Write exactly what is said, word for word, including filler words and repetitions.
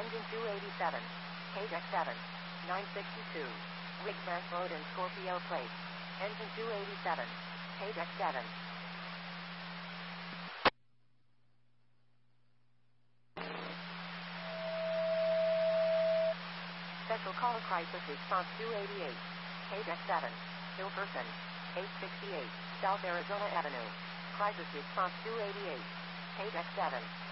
Engine two eighty-seven. Page X seven. nine sixty-two. Ridgecrest Road and Scorpio Plate. Engine two eighty-seven. Page X seven. Special Call Crisis Response two eighty-eight. Page X seven. Hilferson. eight sixty-eight. South Arizona Avenue. Crisis Response two eighty-eight. Page X seven.